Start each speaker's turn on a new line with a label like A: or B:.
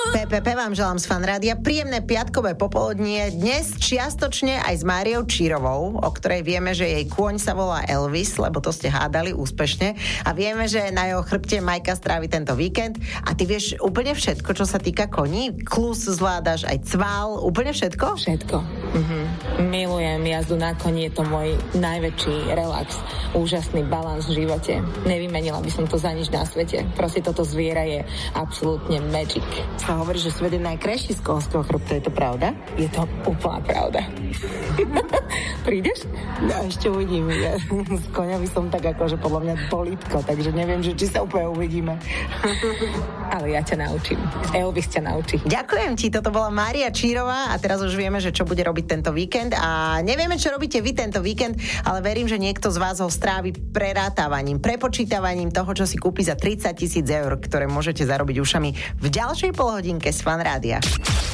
A: PPP vám želám z Fanrádia príjemné piatkové popoludnie. Dnes čiastočne aj s Máriou Čírovou, o ktorej vieme, že jej kôň sa volá Elvis, lebo to ste hádali úspešne. A vieme, že na jeho chrbte Majka strávi tento víkend. A ty vieš úplne všetko, čo sa týka koní? Klus zvládaš, aj cvál, úplne všetko?
B: Všetko. Milujem jazdu na koni, je to môj najväčší relax. Úžasný balans v živote. Nevymenila by som to za nič na svete. Proste toto zviera je absolútne magic.
A: Sa hovorí, že svet je najkrajší z konského chrbta, je to pravda?
B: Je to úplná pravda. Prídeš?
A: No, ešte uvidím. Ja, s koňa by som tak akože podľa mňa polítko, takže neviem, že či sa úplne uvidíme.
B: Ale ja ťa naučím. Elvis ťa naučí.
A: Ďakujem ti, toto bola Mária Čírová a teraz už vieme, že čo bude robiť tento víkend a nevieme, čo robíte vy tento víkend, ale verím, že niekto z vás ho strávi prerátávaním, prepočítavaním toho, čo si kúpi za 30 000 eur, ktoré môžete zarobiť ušami v ďalšej polhodinke z Fanrádia.